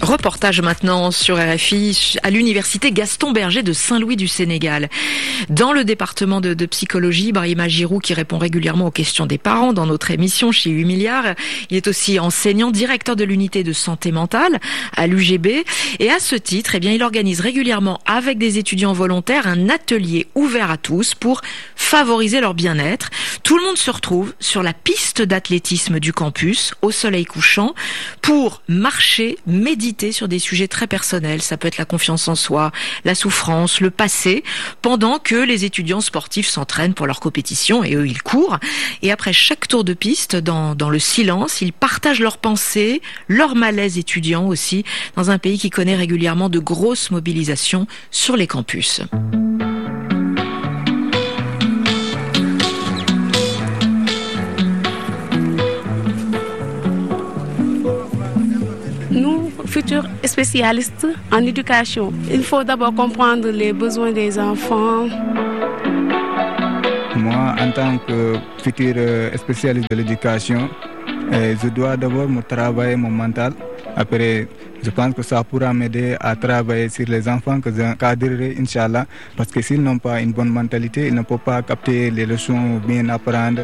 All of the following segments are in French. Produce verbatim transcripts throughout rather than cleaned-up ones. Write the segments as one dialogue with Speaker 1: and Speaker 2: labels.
Speaker 1: Reportage maintenant sur R F I à l'université Gaston Berger de Saint-Louis du Sénégal. Dans le département de, de psychologie, Brahima Giroux, qui répond régulièrement aux questions des parents dans notre émission chez huit milliards, il est aussi enseignant, directeur de l'unité de santé mentale à l'U G B. Et à ce titre, eh bien, il organise régulièrement avec des étudiants volontaires un atelier ouvert à tous pour favoriser leur bien-être. Tout le monde se retrouve sur la piste d'athlétisme du campus au soleil couchant pour marcher, méditer sur des sujets très personnels. Ça peut être la confiance en soi, la souffrance, le passé, pendant que les étudiants sportifs s'entraînent pour leur compétition et eux, ils courent. Et après chaque tour de piste, dans, dans le silence, ils partagent leurs pensées, leur malaise étudiant aussi, dans un pays qui connaît régulièrement de grosses mobilisations sur les campus.
Speaker 2: Futurs spécialistes en éducation. Il faut d'abord comprendre les besoins des enfants.
Speaker 3: Moi, en tant que futur spécialiste de l'éducation, je dois d'abord me travailler mon mental. Après, je pense que ça pourra m'aider à travailler sur les enfants que j'encadrerai, Inch'Allah, parce que s'ils n'ont pas une bonne mentalité, ils ne peuvent pas capter les leçons ou bien apprendre.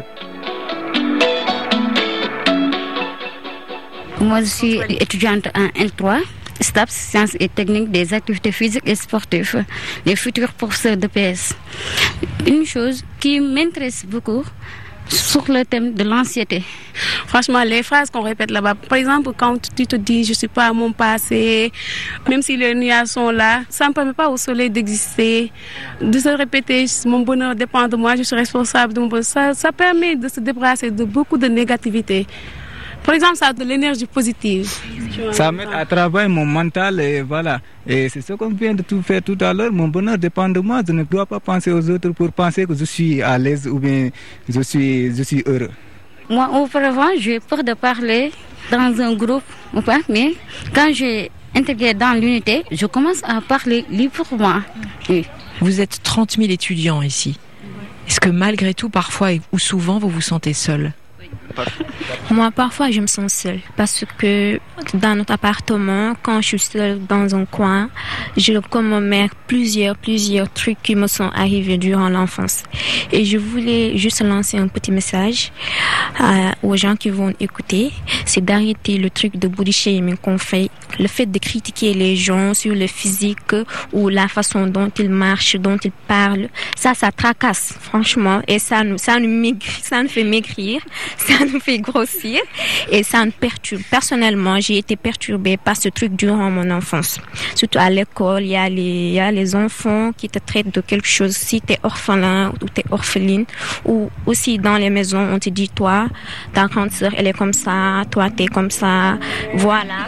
Speaker 4: Moi, je suis étudiante en L trois, S T A P S, Sciences et Techniques des activités physiques et sportives, les futurs professeurs de P S. Une chose qui m'intéresse beaucoup sur le thème de l'anxiété.
Speaker 2: Franchement, les phrases qu'on répète là-bas, par exemple, quand tu te dis « je ne suis pas à mon passé », même si les nuages sont là, ça ne permet pas au soleil d'exister, de se répéter « mon bonheur dépend de moi, je suis responsable de mon bonheur ». Ça, ça permet de se débarrasser de beaucoup de négativité. Par exemple, ça a de l'énergie positive.
Speaker 3: Ça m'aide à travailler mon mental et voilà. Et c'est ce qu'on vient de tout faire tout à l'heure. Mon bonheur dépend de moi. Je ne dois pas penser aux autres pour penser que je suis à l'aise ou bien je suis, je suis heureux.
Speaker 4: Moi, auparavant, j'ai peur de parler dans un groupe ou pas, mais quand j'ai intégré dans l'unité, je commence à parler librement. Oui.
Speaker 1: Vous êtes trente mille étudiants ici. Est-ce que malgré tout, parfois ou souvent, vous vous sentez seul ?
Speaker 5: Moi, parfois, je me sens seule parce que dans notre appartement, quand je suis seule dans un coin, je commémore plusieurs, plusieurs trucs qui me sont arrivés durant l'enfance. Et je voulais juste lancer un petit message euh, aux gens qui vont écouter, c'est d'arrêter le truc de body shaming qu'on fait, le fait de critiquer les gens sur le physique ou la façon dont ils marchent, dont ils parlent. Ça, ça tracasse, franchement, et ça nous, ça nous maigrit, ça nous fait maigrir. Ça nous fait grossir et ça nous perturbe. Personnellement, j'ai été perturbée par ce truc durant mon enfance. Surtout à l'école, il y a les, il y a les enfants qui te traitent de quelque chose. Si tu es orphelin ou tu es orpheline, ou aussi dans les maisons, on te dit, toi, ta grande sœur, elle est comme ça, toi, tu es comme ça. Voilà.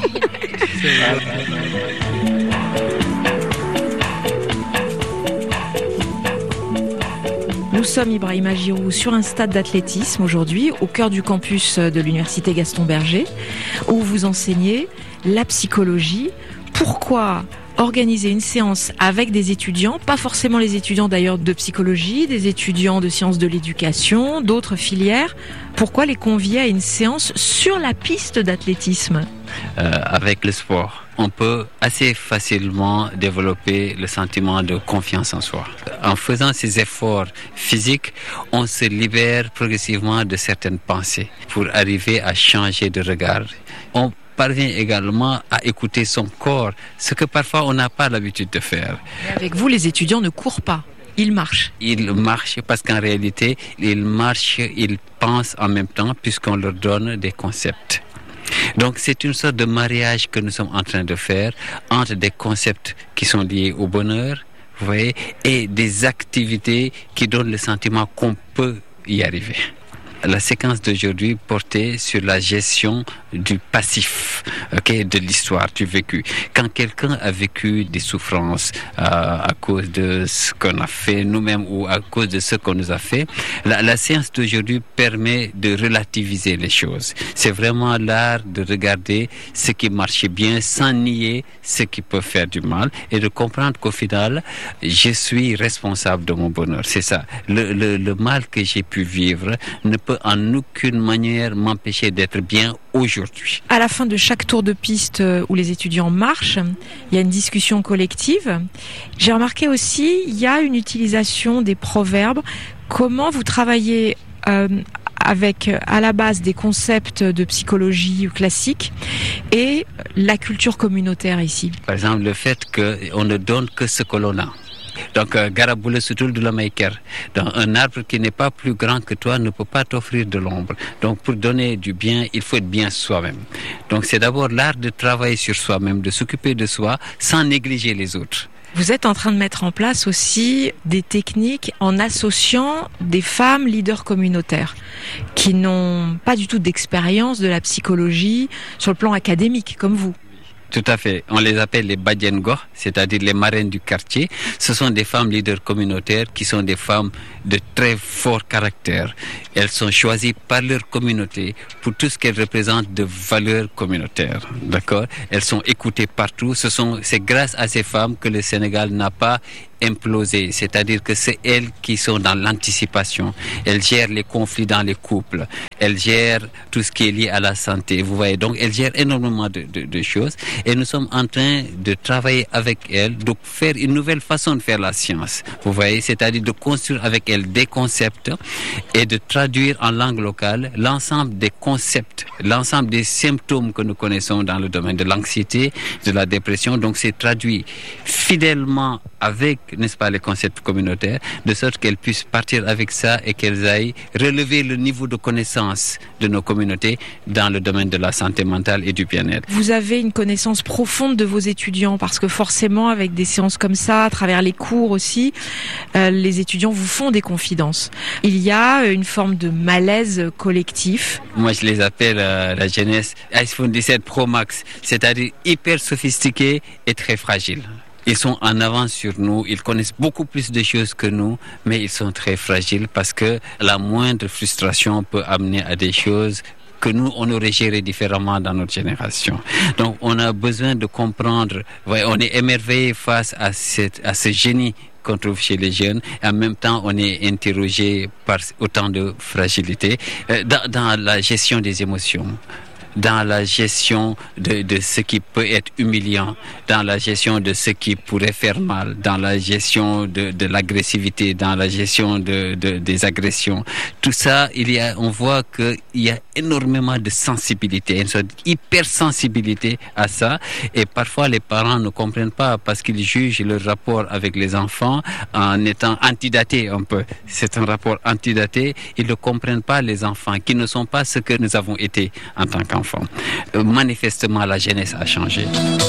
Speaker 1: Nous sommes, Ibrahima Giroux, sur un stade d'athlétisme aujourd'hui, au cœur du campus de l'université Gaston Berger, où vous enseignez la psychologie. Pourquoi organiser une séance avec des étudiants, pas forcément les étudiants d'ailleurs de psychologie, des étudiants de sciences de l'éducation, d'autres filières? Pourquoi les convier à une séance sur la piste d'athlétisme?
Speaker 6: euh, Avec le sport, on peut assez facilement développer le sentiment de confiance en soi. En faisant ces efforts physiques, on se libère progressivement de certaines pensées pour arriver à changer de regard. On parvient également à écouter son corps, ce que parfois on n'a pas l'habitude de faire.
Speaker 1: Mais avec vous, les étudiants ne courent pas, ils marchent.
Speaker 6: Ils marchent parce qu'en réalité, ils marchent, ils pensent en même temps puisqu'on leur donne des concepts. Donc c'est une sorte de mariage que nous sommes en train de faire entre des concepts qui sont liés au bonheur, vous voyez, et des activités qui donnent le sentiment qu'on peut y arriver. La séquence d'aujourd'hui portait sur la gestion du passif, okay, de l'histoire, du vécu. Quand quelqu'un a vécu des souffrances euh, à cause de ce qu'on a fait nous-mêmes ou à cause de ce qu'on nous a fait, la, la séance d'aujourd'hui permet de relativiser les choses. C'est vraiment l'art de regarder ce qui marche bien sans nier ce qui peut faire du mal et de comprendre qu'au final, je suis responsable de mon bonheur. C'est ça. Le, le, le mal que j'ai pu vivre ne peut en aucune manière m'empêcher d'être bien aujourd'hui. aujourd'hui.
Speaker 1: À la fin de chaque tour de piste où les étudiants marchent, il y a une discussion collective. J'ai remarqué aussi, il y a une utilisation des proverbes. Comment vous travaillez euh, avec à la base des concepts de psychologie classique et la culture communautaire ici?
Speaker 6: Par exemple, le fait qu'on ne donne que ce que l'on a. Donc, Garabule Sutul de la Maker, un arbre qui n'est pas plus grand que toi ne peut pas t'offrir de l'ombre. Donc, pour donner du bien, il faut être bien soi-même. Donc, c'est d'abord l'art de travailler sur soi-même, de s'occuper de soi sans négliger les autres.
Speaker 1: Vous êtes en train de mettre en place aussi des techniques en associant des femmes leaders communautaires qui n'ont pas du tout d'expérience de la psychologie sur le plan académique, comme vous.
Speaker 6: Tout à fait. On les appelle les Badjengo, c'est-à-dire les marraines du quartier. Ce sont des femmes leaders communautaires qui sont des femmes de très fort caractère. Elles sont choisies par leur communauté pour tout ce qu'elles représentent de valeurs communautaires. D'accord? Elles sont écoutées partout. Ce sont, c'est grâce à ces femmes que le Sénégal n'a pas implosé, c'est-à-dire que c'est elles qui sont dans l'anticipation. Elles gèrent les conflits dans les couples, elles gèrent tout ce qui est lié à la santé, vous voyez. Donc elles gèrent énormément de, de, de choses et nous sommes en train de travailler avec elles, de faire une nouvelle façon de faire la science, vous voyez, c'est-à-dire de construire avec elles des concepts et de traduire en langue locale l'ensemble des concepts, l'ensemble des symptômes que nous connaissons dans le domaine de l'anxiété, de la dépression. Donc c'est traduit fidèlement avec, n'est-ce pas, les concepts communautaires, de sorte qu'elles puissent partir avec ça et qu'elles aillent relever le niveau de connaissance de nos communautés dans le domaine de la santé mentale et du bien-être.
Speaker 1: Vous avez une connaissance profonde de vos étudiants parce que forcément, avec des séances comme ça, à travers les cours aussi, euh, les étudiants vous font des confidences. Il y a une forme de malaise collectif.
Speaker 6: Moi, je les appelle euh, la jeunesse iPhone dix-sept Pro Max, c'est-à-dire hyper sophistiquée et très fragile. Ils sont en avance sur nous, ils connaissent beaucoup plus de choses que nous, mais ils sont très fragiles parce que la moindre frustration peut amener à des choses que nous, on aurait géré différemment dans notre génération. Donc, on a besoin de comprendre, ouais, on est émerveillé face à, cette, à ce génie qu'on trouve chez les jeunes, et en même temps, on est interrogé par autant de fragilité euh, dans, dans la gestion des émotions, dans la gestion de, de ce qui peut être humiliant, dans la gestion de ce qui pourrait faire mal, dans la gestion de, de l'agressivité, dans la gestion de, de, des agressions. Tout ça, il y a, on voit qu'il y a énormément de sensibilité, une sorte d'hypersensibilité à ça. Et parfois, les parents ne comprennent pas parce qu'ils jugent leur rapport avec les enfants en étant antidaté un peu. C'est un rapport antidaté. Ils ne comprennent pas les enfants qui ne sont pas ce que nous avons été en tant qu'enfants. Enfants. Manifestement, la jeunesse a changé.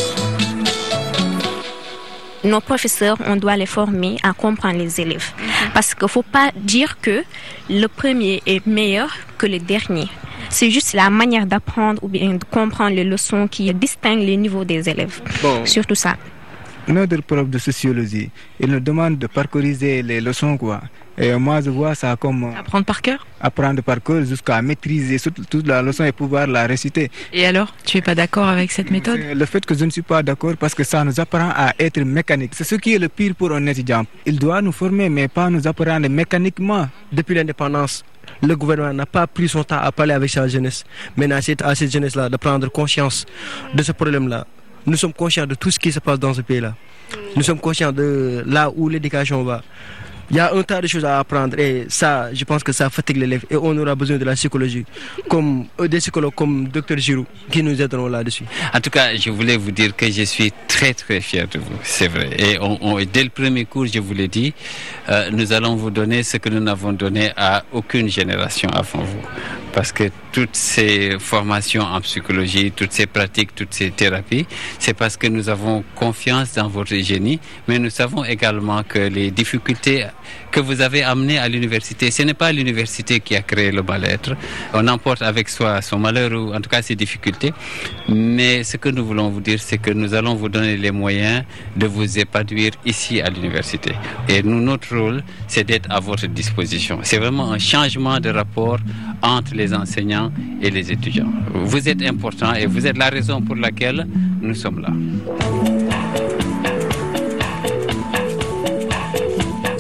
Speaker 5: Nos professeurs, on doit les former à comprendre les élèves. Parce qu'il ne faut pas dire que le premier est meilleur que le dernier. C'est juste la manière d'apprendre ou bien de comprendre les leçons qui distinguent les niveaux des élèves. Bon. Surtout ça.
Speaker 3: Notre prof de sociologie, il nous demande de parcourir les leçons, quoi. Et moi, je vois ça comme...
Speaker 1: Apprendre par cœur?
Speaker 3: Apprendre par cœur jusqu'à maîtriser toute la leçon et pouvoir la réciter.
Speaker 1: Et alors, tu n'es pas d'accord avec cette méthode?
Speaker 3: Le fait que je ne suis pas d'accord parce que ça nous apprend à être mécanique. C'est ce qui est le pire pour un étudiant. Il doit nous former, mais pas nous apprendre mécaniquement.
Speaker 7: Depuis l'indépendance, le gouvernement n'a pas pris son temps à parler avec sa jeunesse. Maintenant, c'est à cette jeunesse-là de prendre conscience de ce problème-là. Nous sommes conscients de tout ce qui se passe dans ce pays-là. Nous sommes conscients de là où l'éducation va. Il y a un tas de choses à apprendre et ça, je pense que ça fatigue l'élève et on aura besoin de la psychologie, comme des psychologues comme docteur Giroux qui nous aideront là-dessus.
Speaker 6: En tout cas, je voulais vous dire que je suis très très fier de vous, c'est vrai. Et on, on, dès le premier cours, je vous l'ai dit, euh, nous allons vous donner ce que nous n'avons donné à aucune génération avant vous. Parce que toutes ces formations en psychologie, toutes ces pratiques, toutes ces thérapies, c'est parce que nous avons confiance dans votre génie, mais nous savons également que les difficultés que vous avez amenées à l'université, ce n'est pas l'université qui a créé le mal-être. On emporte avec soi son malheur ou en tout cas ses difficultés, mais ce que nous voulons vous dire, c'est que nous allons vous donner les moyens de vous épanouir ici à l'université. Et nous, notre rôle, c'est d'être à votre disposition. C'est vraiment un changement de rapport entre les enseignants et les étudiants. Vous êtes importants et vous êtes la raison pour laquelle nous sommes là.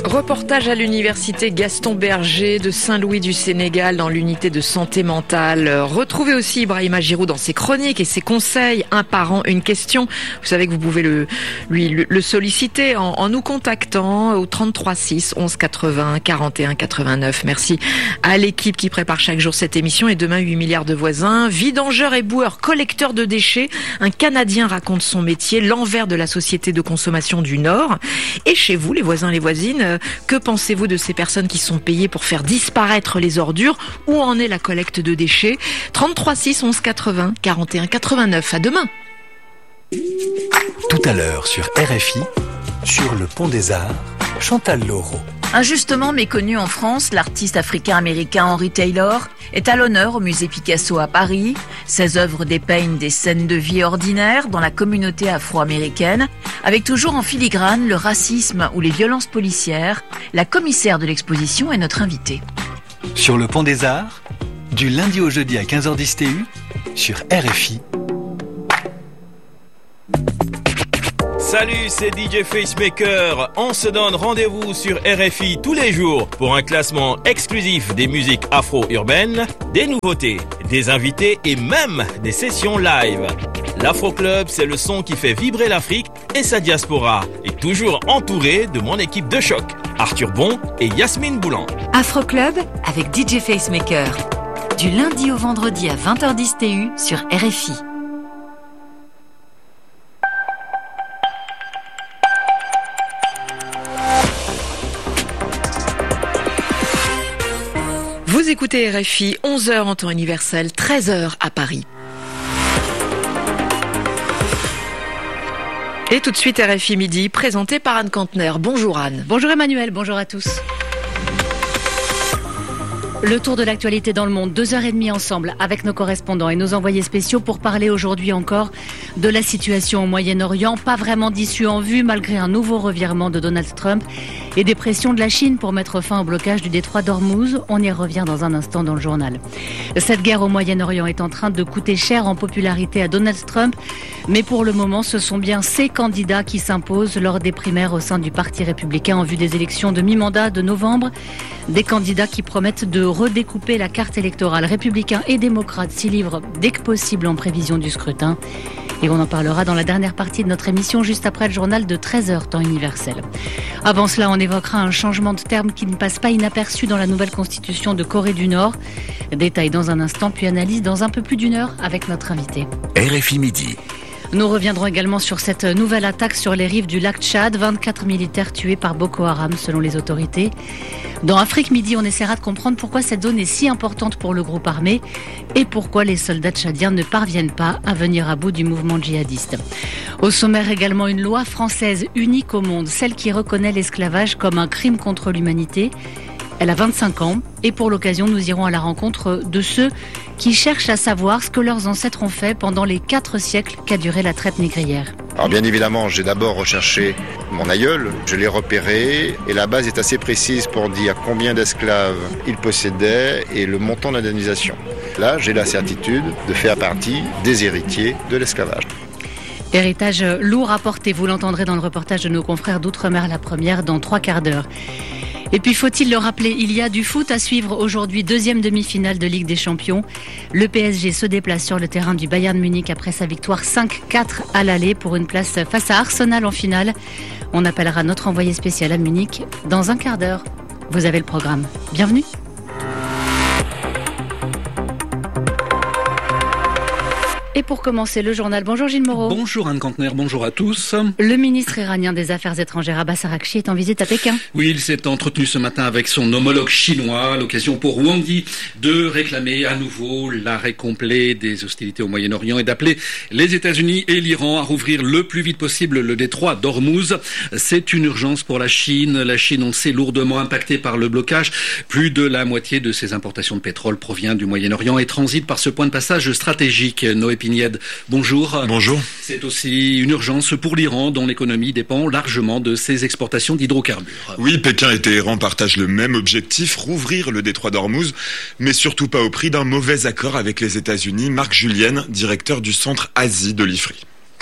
Speaker 1: Reportage à l'université Gaston Berger de Saint-Louis du Sénégal dans l'unité de santé mentale. Retrouvez aussi Ibrahima Giroud dans ses chroniques et ses conseils. Un parent, une question. Vous savez que vous pouvez le, lui, le, le solliciter en, en nous contactant au trente-trois six onze quatre-vingts quarante et un quatre-vingt-neuf. Merci à l'équipe qui prépare chaque jour cette émission. Et demain, huit milliards de voisins. Vidangeurs et boueurs, collecteurs de déchets. Un Canadien raconte son métier, l'envers de la société de consommation du Nord. Et chez vous, les voisins, les voisines, que pensez-vous de ces personnes qui sont payées pour faire disparaître les ordures? Où en est la collecte de déchets? Trente-trois six onze quatre-vingts quarante et un quatre-vingt-neuf. À demain.
Speaker 8: Tout à l'heure sur R F I, sur le Pont des Arts, Chantal Laureau.
Speaker 9: Injustement méconnu en France, l'artiste africain-américain Henry Taylor est à l'honneur au musée Picasso à Paris. Ses œuvres dépeignent des scènes de vie ordinaires dans la communauté afro-américaine, avec toujours en filigrane le racisme ou les violences policières. La commissaire de l'exposition est notre invitée.
Speaker 8: Sur le Pont des Arts, du lundi au jeudi à quinze heures dix T U, sur R F I.
Speaker 10: Salut, c'est D J Facemaker. On se donne rendez-vous sur R F I tous les jours pour un classement exclusif des musiques afro-urbaines, des nouveautés, des invités et même des sessions live. L'Afro Club, c'est le son qui fait vibrer l'Afrique et sa diaspora. Et toujours entouré de mon équipe de choc, Arthur Bon et Yasmine Boulan.
Speaker 11: Afro Club avec D J Facemaker. Du lundi au vendredi à vingt heures dix T U sur R F I.
Speaker 1: Vous écoutez R F I, onze heures en temps universel, treize heures à Paris. Et tout de suite R F I Midi, présenté par Anne Kantner. Bonjour Anne.
Speaker 12: Bonjour Emmanuel, bonjour à tous. Le tour de l'actualité dans le monde, deux heures et demie ensemble avec nos correspondants et nos envoyés spéciaux pour parler aujourd'hui encore de la situation au Moyen-Orient. Pas vraiment d'issue en vue malgré un nouveau revirement de Donald Trump et des pressions de la Chine pour mettre fin au blocage du détroit d'Ormuz. On y revient dans un instant dans le journal. Cette guerre au Moyen-Orient est en train de coûter cher en popularité à Donald Trump, mais pour le moment, ce sont bien ces candidats qui s'imposent lors des primaires au sein du Parti républicain en vue des élections de mi-mandat de novembre. Des candidats qui promettent de redécouper la carte électorale. Républicains et démocrates s'y livrent dès que possible en prévision du scrutin. Et on en parlera dans la dernière partie de notre émission, juste après le journal de treize heures, temps universel. Avant cela, on évoquera un changement de terme qui ne passe pas inaperçu dans la nouvelle constitution de Corée du Nord. Détail dans un instant, puis analyse dans un peu plus d'une heure avec notre invité.
Speaker 8: R F I Midi.
Speaker 12: Nous reviendrons également sur cette nouvelle attaque sur les rives du lac Tchad. vingt-quatre militaires tués par Boko Haram selon les autorités. Dans Afrique Midi, on essaiera de comprendre pourquoi cette zone est si importante pour le groupe armé et pourquoi les soldats tchadiens ne parviennent pas à venir à bout du mouvement djihadiste. Au sommaire également une loi française unique au monde, celle qui reconnaît l'esclavage comme un crime contre l'humanité. Elle a vingt-cinq ans et pour l'occasion, nous irons à la rencontre de ceux qui cherchent à savoir ce que leurs ancêtres ont fait pendant les quatre siècles qu'a duré la traite négrière.
Speaker 13: Alors bien évidemment, j'ai d'abord recherché mon aïeul, je l'ai repéré et la base est assez précise pour dire combien d'esclaves il possédait et le montant d'indemnisation. Là, j'ai la certitude de faire partie des héritiers de l'esclavage.
Speaker 12: Héritage lourd à porter, vous l'entendrez dans le reportage de nos confrères d'Outre-mer la première dans trois quarts d'heure. Et puis faut-il le rappeler, il y a du foot à suivre aujourd'hui, deuxième demi-finale de Ligue des Champions. Le P S G se déplace sur le terrain du Bayern Munich après sa victoire cinq quatre à l'aller pour une place face à Arsenal en finale. On appellera notre envoyé spécial à Munich dans un quart d'heure. Vous avez le programme. Bienvenue. Et pour commencer le journal, bonjour Gilles Moreau.
Speaker 14: Bonjour Anne Kantner, bonjour à tous.
Speaker 12: Le ministre iranien des Affaires étrangères Abbas Araghchi est en visite à Pékin.
Speaker 14: Oui, il s'est entretenu ce matin avec son homologue chinois, l'occasion pour Wang Yi de réclamer à nouveau l'arrêt complet des hostilités au Moyen-Orient et d'appeler les États-Unis et l'Iran à rouvrir le plus vite possible le détroit d'Ormuz. C'est une urgence pour la Chine. La Chine, on sait, lourdement impactée par le blocage. Plus de la moitié de ses importations de pétrole provient du Moyen-Orient et transite par ce point de passage stratégique. Noé Pignède, bonjour.
Speaker 15: Bonjour.
Speaker 14: C'est aussi une urgence pour l'Iran dont l'économie dépend largement de ses exportations d'hydrocarbures.
Speaker 15: Oui, Pékin et Téhéran partagent le même objectif, rouvrir le détroit d'Ormuz, mais surtout pas au prix d'un mauvais accord avec les États-Unis. Marc Julienne, directeur du centre Asie de l'I F R I.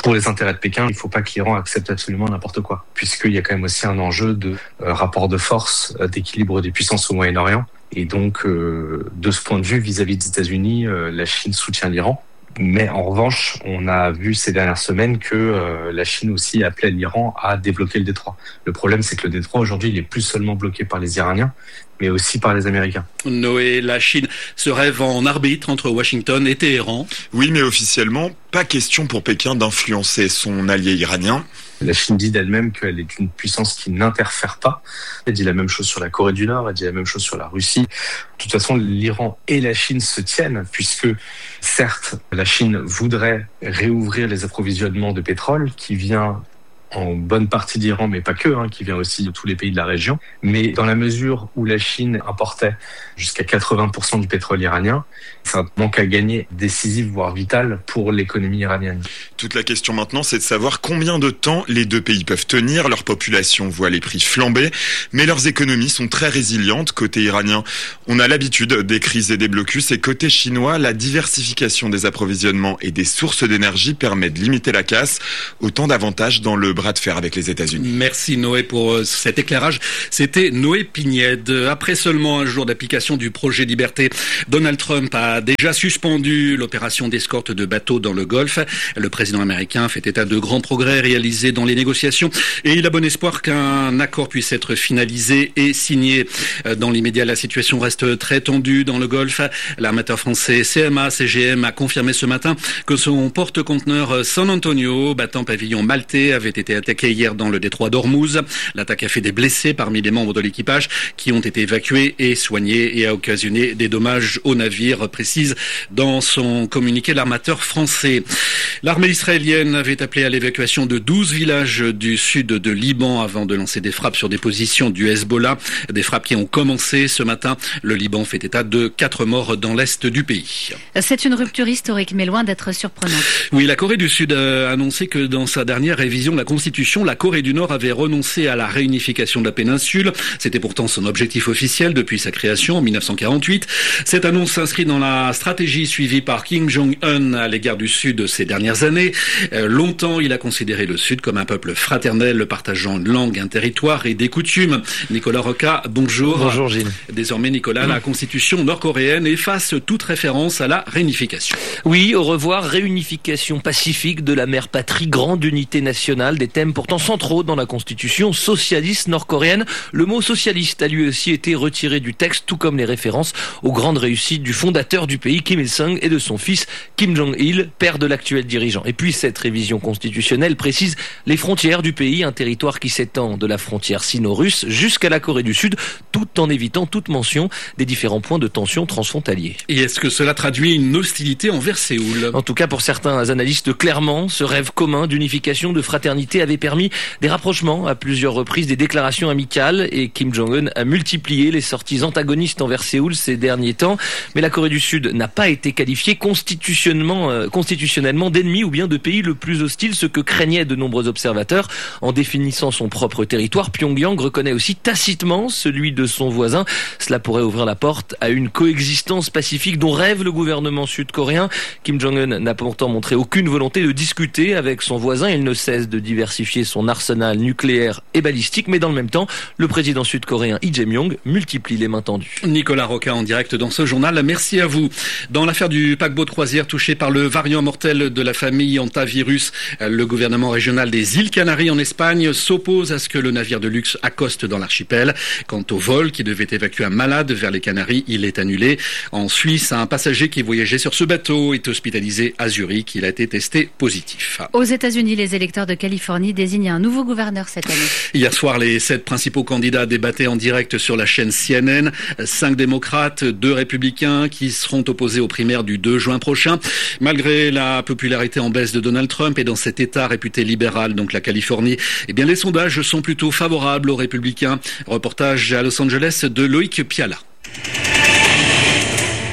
Speaker 16: pour les intérêts de Pékin, il ne faut pas que l'Iran accepte absolument n'importe quoi, puisqu'il y a quand même aussi un enjeu de euh, rapport de force, euh, d'équilibre des puissances au Moyen-Orient. Et donc, euh, de ce point de vue, vis-à-vis des États-Unis, euh, la Chine soutient l'Iran. Mais en revanche, on a vu ces dernières semaines que euh, la Chine aussi appelait l'Iran à débloquer le détroit. Le problème, c'est que le détroit, aujourd'hui, il est plus seulement bloqué par les Iraniens, mais aussi par les Américains.
Speaker 14: Noé, la Chine se rêve en arbitre entre Washington et Téhéran.
Speaker 15: Oui, mais officiellement, pas question pour Pékin d'influencer son allié iranien.
Speaker 16: La Chine dit d'elle-même qu'elle est une puissance qui n'interfère pas. Elle dit la même chose sur la Corée du Nord, elle dit la même chose sur la Russie. De toute façon, l'Iran et la Chine se tiennent, puisque certes, la Chine voudrait réouvrir les approvisionnements de pétrole qui vient en bonne partie d'Iran, mais pas que, hein, qui vient aussi de tous les pays de la région. Mais dans la mesure où la Chine importait jusqu'à quatre-vingts pour cent du pétrole iranien, c'est un manque à gagner décisif, voire vital, pour l'économie iranienne.
Speaker 15: Toute la question maintenant, c'est de savoir combien de temps les deux pays peuvent tenir. Leur population voit les prix flamber, mais leurs économies sont très résilientes. Côté iranien, on a l'habitude des crises et des blocus, et côté chinois, la diversification des approvisionnements et des sources d'énergie permet de limiter la casse. Autant d'avantages dans le bras de fer avec les États-Unis.
Speaker 14: Merci Noé pour cet éclairage. C'était Noé Pignède. Après seulement un jour d'application du projet Liberté, Donald Trump a déjà suspendu l'opération d'escorte de bateaux dans le Golfe. Le président américain fait état de grands progrès réalisés dans les négociations et il a bon espoir qu'un accord puisse être finalisé et signé. Dans l'immédiat, la situation reste très tendue dans le Golfe. L'armateur français C M A C G M a confirmé ce matin que son porte-conteneur San Antonio, battant pavillon maltais, avait été attaqué hier dans le détroit d'Ormuz. L'attaque a fait des blessés parmi les membres de l'équipage qui ont été évacués et soignés et a occasionné des dommages au navire, précise dans son communiqué l'armateur français. L'armée israélienne avait appelé à l'évacuation de douze villages du sud de Liban avant de lancer des frappes sur des positions du Hezbollah. Des frappes qui ont commencé ce matin. Le Liban fait état de quatre morts dans l'est du pays.
Speaker 12: C'est une rupture historique, mais loin d'être surprenante.
Speaker 14: Oui, la Corée du Sud a annoncé que dans sa dernière révision de la Constitution, la Corée du Nord avait renoncé à la réunification de la péninsule. C'était pourtant son objectif officiel depuis sa création en mille neuf cent quarante-huit. Cette annonce s'inscrit dans la stratégie suivie par Kim Jong-un à l'égard du Sud ces dernières années. Euh, longtemps, il a considéré le Sud comme un peuple fraternel, partageant une langue, un territoire et des coutumes. Nicolas Roca, bonjour.
Speaker 17: Bonjour Gilles.
Speaker 14: Désormais, Nicolas, mmh. la Constitution nord-coréenne efface toute référence à la réunification.
Speaker 17: Oui, au revoir, réunification pacifique de la mère patrie, grande unité nationale, des thèmes pourtant centraux dans la constitution socialiste nord-coréenne. Le mot socialiste a lui aussi été retiré du texte, tout comme les références aux grandes réussites du fondateur du pays, Kim Il-sung, et de son fils, Kim Jong-il, père de l'actuel dirigeant. Et puis cette révision constitutionnelle précise les frontières du pays, un territoire qui s'étend de la frontière sino-russe jusqu'à la Corée du Sud, tout en évitant toute mention des différents points de tension transfrontaliers.
Speaker 14: Et est-ce que cela traduit une hostilité envers Séoul ?
Speaker 17: En tout cas, pour certains analystes, clairement, ce rêve commun d'unification, de fraternité avait permis des rapprochements à plusieurs reprises, des déclarations amicales, et Kim Jong-un a multiplié les sorties antagonistes envers Séoul ces derniers temps. Mais la Corée du Sud n'a pas été qualifiée constitutionnellement, euh, constitutionnellement d'ennemi ou bien de pays le plus hostile, ce que craignaient de nombreux observateurs. En définissant son propre territoire, Pyongyang reconnaît aussi tacitement celui de son voisin. Cela pourrait ouvrir la porte à une coexistence pacifique dont rêve le gouvernement sud-coréen. Kim Jong-un n'a pourtant montré aucune volonté de discuter avec son voisin. Il ne cesse de diversifier son arsenal nucléaire et balistique, mais dans le même temps, le président sud-coréen Lee Jae-myung multiplie les mains tendues.
Speaker 14: Nicolas Roca en direct dans ce journal. Merci à vous. Dans l'affaire du paquebot de croisière touché par le variant mortel de la famille hantavirus, le gouvernement régional des îles Canaries en Espagne s'oppose à ce que le navire de luxe accoste dans l'archipel. Quant au vol qui devait évacuer un malade vers les Canaries, il est annulé. En Suisse, un passager qui voyageait sur ce bateau est hospitalisé à Zurich. Il a été testé positif.
Speaker 12: Aux États-Unis, les électeurs de Californie désignent un nouveau gouverneur cette année.
Speaker 14: Hier soir, les sept principaux candidats débattaient en direct sur la chaîne C N N. Cinq démocrates, deux républicains qui seront opposés aux primaires du deux juin prochain. Malgré la popularité en baisse de Donald Trump et dans cet État réputé libéral, donc la Californie, eh bien les sondages sont plutôt favorables aux républicains. Reportage à Los Angeles de Loïc Piala.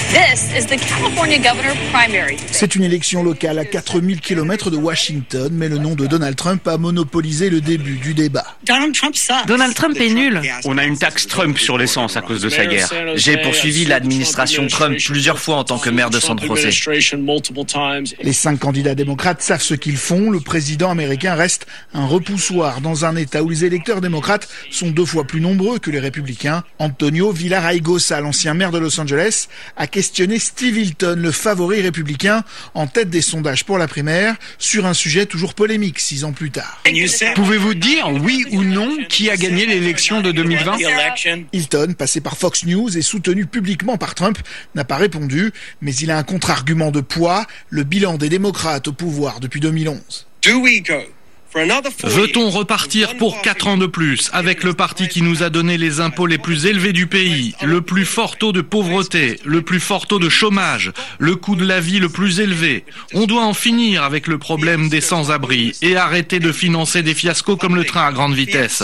Speaker 18: C'est une élection locale à quatre mille kilomètres de Washington, mais le nom de Donald Trump a monopolisé le début du débat.
Speaker 19: Donald Trump est nul. On a une taxe Trump sur l'essence à cause de sa guerre. J'ai poursuivi l'administration Trump plusieurs fois en tant que maire de San José.
Speaker 18: Les cinq candidats démocrates savent ce qu'ils font. Le président américain reste un repoussoir dans un État où les électeurs démocrates sont deux fois plus nombreux que les républicain. Antonio Villaraigosa, l'ancien maire de Los Angeles, a questionné Steve Hilton, le favori républicain, en tête des sondages pour la primaire, sur un sujet toujours polémique six ans plus tard.
Speaker 20: Pouvez-vous dire oui ou non qui a gagné l'élection de deux mille vingt ?
Speaker 18: Hilton, passé par Fox News et soutenu publiquement par Trump, n'a pas répondu, mais il a un contre-argument de poids, le bilan des démocrates au pouvoir depuis deux mille onze.
Speaker 21: Veut-on repartir pour quatre ans de plus avec le parti qui nous a donné les impôts les plus élevés du pays, le plus fort taux de pauvreté, le plus fort taux de chômage, le coût de la vie le plus élevé? On doit en finir avec le problème des sans-abri et arrêter de financer des fiascos comme le train à grande vitesse.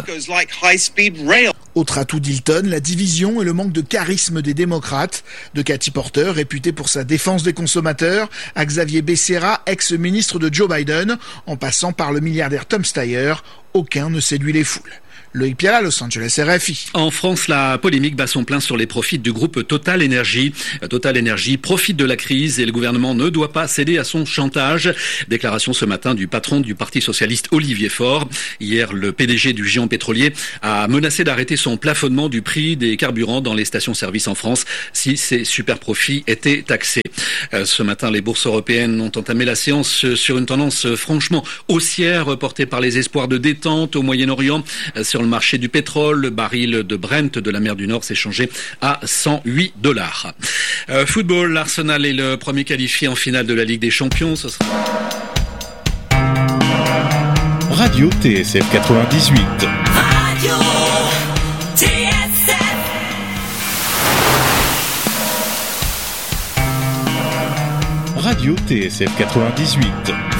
Speaker 18: Autre atout d'Hilton, la division et le manque de charisme des démocrates. De Katy Porter, réputée pour sa défense des consommateurs, à Xavier Becerra, ex-ministre de Joe Biden, en passant par le milliardaire Tom Steyer, aucun ne séduit les foules. Loïc Piala, Los Angeles, R F I.
Speaker 14: En France, la polémique bat son plein sur les profits du groupe Total Energy. Total Energy profite de la crise et le gouvernement ne doit pas céder à son chantage. Déclaration ce matin du patron du Parti socialiste Olivier Faure. Hier, le P D G du géant pétrolier a menacé d'arrêter son plafonnement du prix des carburants dans les stations-service en France si ces super profits étaient taxés. Ce matin, les bourses européennes ont entamé la séance sur une tendance franchement haussière portée par les espoirs de détente au Moyen-Orient. Sur le marché du pétrole, le baril de Brent de la mer du Nord s'est changé à cent huit dollars. Euh, football, l'Arsenal est le premier qualifié en finale de la Ligue des Champions. Ce sera...
Speaker 22: Radio T S F quatre-vingt-dix-huit.
Speaker 23: Radio T S F.
Speaker 22: Radio T S F quatre-vingt-dix-huit.